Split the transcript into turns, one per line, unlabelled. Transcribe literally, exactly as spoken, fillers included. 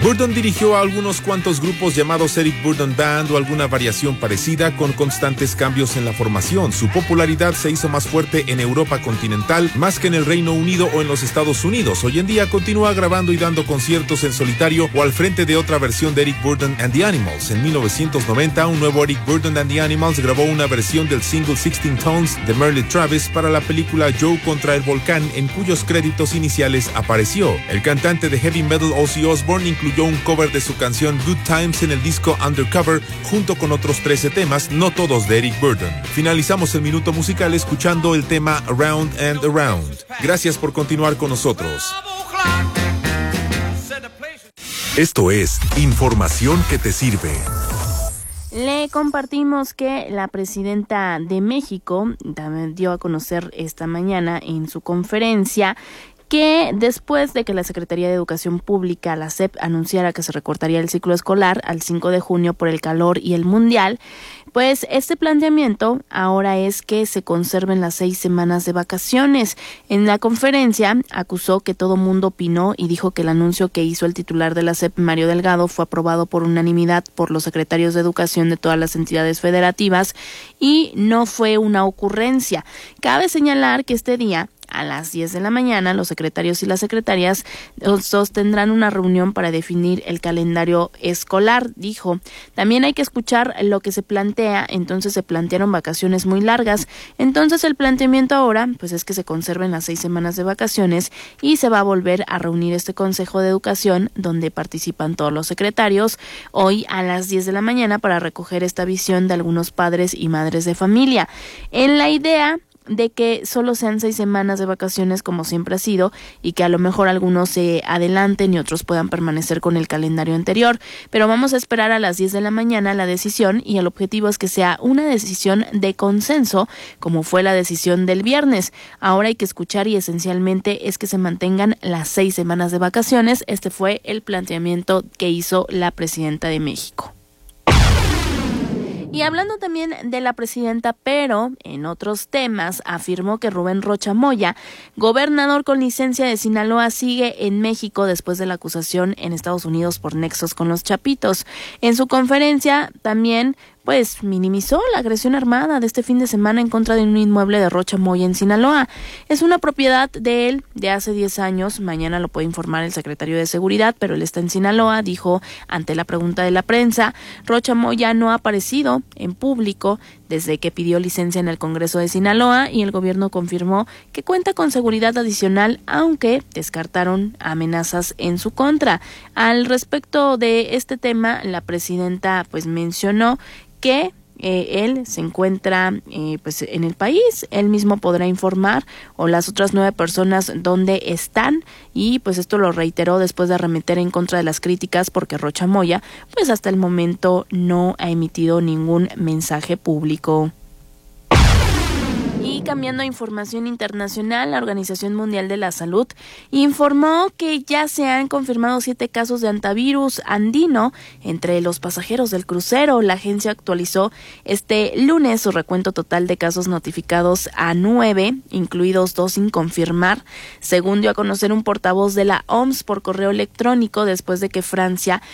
Burdon dirigió a algunos cuantos grupos llamados Eric Burdon Band o alguna variación parecida, con constantes cambios en la formación. Su popularidad se hizo más fuerte en Europa continental, más que en el Reino Unido o en los Estados Unidos. Hoy en día continúa grabando y dando conciertos en solitario o al frente de otra versión de Eric Burdon and the Animals. En mil novecientos noventa, un nuevo Eric Burdon and the Animals grabó una versión del single sixteen Tones de Merle Travis para la película Joe contra el volcán, en cuyos créditos iniciales apareció. El cantante de heavy metal Ozzy Osbourne incluyó un cover de su canción Good Times en el disco Undercover, junto con otros trece temas, no todos de Eric Burdon. Finalizamos el minuto musical escuchando el tema Around and Around. Gracias por continuar con nosotros. Esto es información que te sirve.
Le compartimos que la presidenta de México también dio a conocer esta mañana en su conferencia que después de que la Secretaría de Educación Pública, la S E P, anunciara que se recortaría el ciclo escolar al cinco de junio por el calor y el mundial, pues este planteamiento ahora es que se conserven las seis semanas de vacaciones. En la conferencia acusó que todo mundo opinó y dijo que el anuncio que hizo el titular de la S E P, Mario Delgado, fue aprobado por unanimidad por los secretarios de Educación de todas las entidades federativas y no fue una ocurrencia. Cabe señalar que este día, a las diez de la mañana, los secretarios y las secretarias sostendrán una reunión para definir el calendario escolar, dijo. También hay que escuchar lo que se plantea. Entonces se plantearon vacaciones muy largas. Entonces el planteamiento ahora pues es que se conserven las seis semanas de vacaciones y se va a volver a reunir este Consejo de Educación donde participan todos los secretarios hoy a las diez de la mañana para recoger esta visión de algunos padres y madres de familia. En la idea de que solo sean seis semanas de vacaciones como siempre ha sido y que a lo mejor algunos se adelanten y otros puedan permanecer con el calendario anterior, pero vamos a esperar a las diez de la mañana la decisión y el objetivo es que sea una decisión de consenso como fue la decisión del viernes. Ahora hay que escuchar y esencialmente es que se mantengan las seis semanas de vacaciones. Este fue el planteamiento que hizo la presidenta de México. Y hablando también de la presidenta, pero en otros temas, afirmó que Rubén Rocha Moya, gobernador con licencia de Sinaloa, sigue en México después de la acusación en Estados Unidos por nexos con los Chapitos. En su conferencia también pues minimizó la agresión armada de este fin de semana en contra de un inmueble de Rocha Moya en Sinaloa. Es una propiedad de él de hace diez años, mañana lo puede informar el secretario de Seguridad, pero él está en Sinaloa, dijo ante la pregunta de la prensa. Rocha Moya no ha aparecido en público desde que pidió licencia en el Congreso de Sinaloa y el gobierno confirmó que cuenta con seguridad adicional, aunque descartaron amenazas en su contra. Al respecto de este tema, la presidenta pues mencionó que eh, él se encuentra eh, pues en el país, él mismo podrá informar o las otras nueve personas dónde están y pues esto lo reiteró después de arremeter en contra de las críticas porque Rocha Moya pues hasta el momento no ha emitido ningún mensaje público. Y cambiando a información internacional, la Organización Mundial de la Salud informó que ya se han confirmado siete casos de hantavirus andino entre los pasajeros del crucero. La agencia actualizó este lunes su recuento total de casos notificados a nueve, incluidos dos sin confirmar, según dio a conocer un portavoz de la O M S por correo electrónico después de que Francia